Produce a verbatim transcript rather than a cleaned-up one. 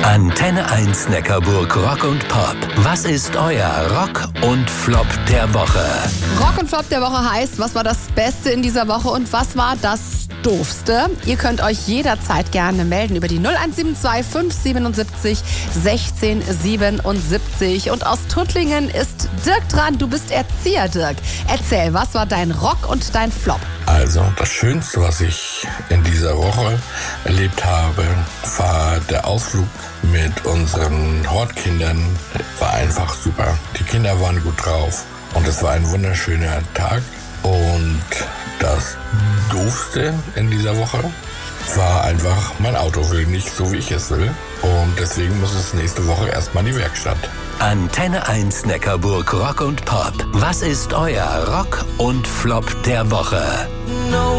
Antenne eins Neckarburg Rock und Pop. Was ist euer Rock und Flop der Woche? Rock und Flop der Woche heißt, was war das Beste in dieser Woche und was war das Doofste? Ihr könnt euch jederzeit gerne melden über die null eins sieben zwei fünf sieben sieben sechzehn siebenundsiebzig. Und aus Tuttlingen ist Dirk dran. Du bist Erzieher, Dirk. Erzähl, was war dein Rock und dein Flop? Also, das Schönste, was ich in dieser Woche erlebt habe, war der Ausflug mit unseren Hortkindern. War einfach super. Die Kinder waren gut drauf und es war ein wunderschöner Tag. Und das Doofste in dieser Woche war einfach, mein Auto will nicht so, wie ich es will. Und deswegen muss es nächste Woche erstmal in die Werkstatt. Antenne eins Neckarburg Rock und Pop. Was ist euer Rock und Flop der Woche?